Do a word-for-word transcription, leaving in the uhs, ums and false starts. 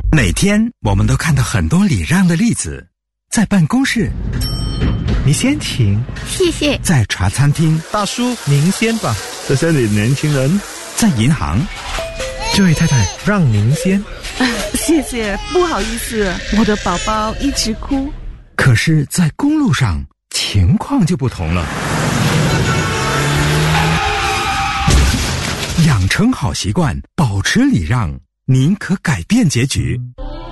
每天我们都看到很多礼让的例子，在办公室， 你先请， 谢谢。 在茶餐厅， 大叔您先吧。 这些你年轻人， 在银行， 这位太太让您先。 谢谢，不好意思，我的宝宝一直哭。 可是在公路上情况就不同了。养成好习惯，保持礼让，您可改变结局。